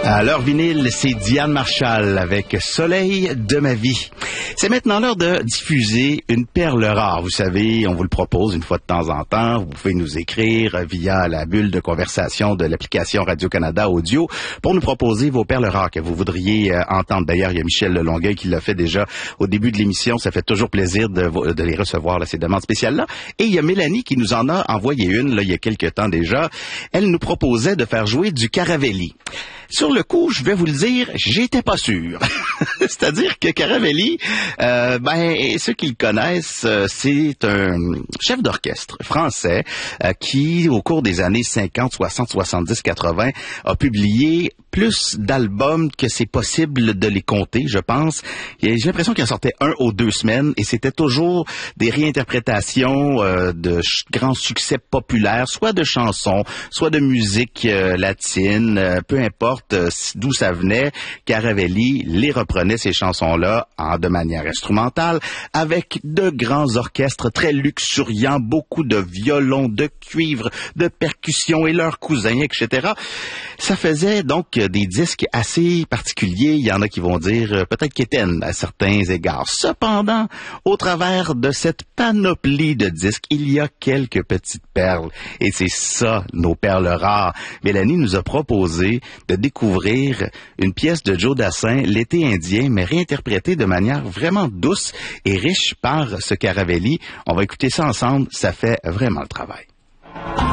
À l'heure vinyle, c'est Diane Marshall avec Soleil de ma vie. C'est maintenant l'heure de diffuser une perle rare. Vous savez, on vous le propose une fois de temps en temps. Vous pouvez nous écrire via la bulle de conversation de l'application Radio-Canada Audio pour nous proposer vos perles rares que vous voudriez entendre. D'ailleurs, il y a Michel Longueuil qui l'a fait déjà au début de l'émission. Ça fait toujours plaisir de les recevoir, là, ces demandes spéciales-là. Et il y a Mélanie qui nous en a envoyé une, là, il y a quelque temps déjà. Elle nous proposait de faire jouer du Caravelli. Sur le coup, je vais vous le dire, j'étais pas sûr. C'est-à-dire que Caravelli, ceux qui le connaissent, c'est un chef d'orchestre français qui, au cours des années 50, 60, 70, 80, a publié plus d'albums que c'est possible de les compter, je pense. J'ai l'impression qu'il en sortait un aux 2 semaines et c'était toujours des réinterprétations de grands succès populaires, soit de chansons, soit de musique latine, peu importe d'où ça venait. Caravelli les reprenait, ces chansons-là, de manière instrumentale, avec de grands orchestres très luxuriants, beaucoup de violons, de cuivre, de percussions et leurs cousins, etc. Ça faisait donc des disques assez particuliers. Il y en a qui vont dire peut-être quétaines à certains égards. Cependant, au travers de cette panoplie de disques, il y a quelques petites perles. Et c'est ça, nos perles rares. Mélanie nous a proposé de découvrir une pièce de Joe Dassin, L'été indien, mais réinterprétée de manière vraiment douce et riche par ce Caravelli. On va écouter ça ensemble, ça fait vraiment le travail.